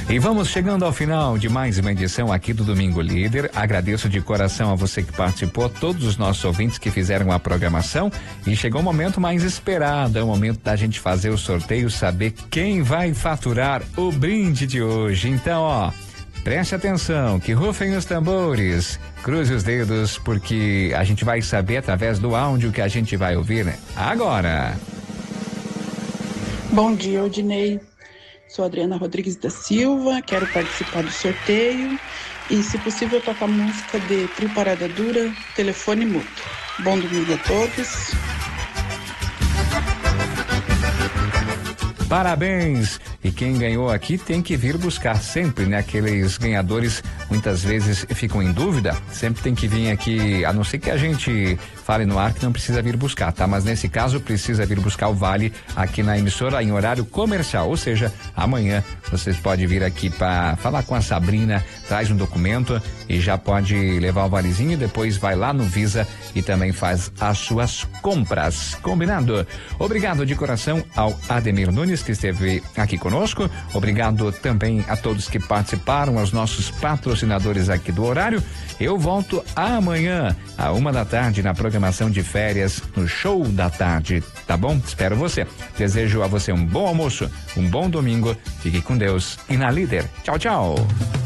E vamos chegando ao final de mais uma edição aqui do Domingo Líder. Agradeço de coração a você que participou, todos os nossos ouvintes que fizeram a programação, e chegou o momento mais esperado, é o momento da gente fazer o sorteio, saber quem vai faturar o brinde de hoje. Então, ó, preste atenção, que rufem os tambores, cruze os dedos, porque a gente vai saber através do áudio que a gente vai ouvir, né? Agora. Bom dia, Odinei. Sou Adriana Rodrigues da Silva, quero participar do sorteio e, se possível, tocar a música de Trio Parada Dura, Telefone Mudo. Bom domingo a todos. Parabéns! E quem ganhou aqui tem que vir buscar sempre, né? Aqueles ganhadores muitas vezes ficam em dúvida, sempre tem que vir aqui, a não ser que a gente fale no ar que não precisa vir buscar, tá? Mas nesse caso precisa vir buscar o vale aqui na emissora em horário comercial, ou seja, amanhã vocês podem vir aqui para falar com a Sabrina, traz um documento e já pode levar o valezinho e depois vai lá no Visa e também faz as suas compras. Combinado? Obrigado de coração ao Ademir Nunes que esteve aqui conosco. Obrigado também a todos que participaram, aos nossos patrocinadores aqui do horário. Eu volto amanhã, à 1h na programação de férias, no Show da Tarde, tá bom? Espero você. Desejo a você um bom almoço, um bom domingo. Fique com Deus e na Líder. Tchau, tchau.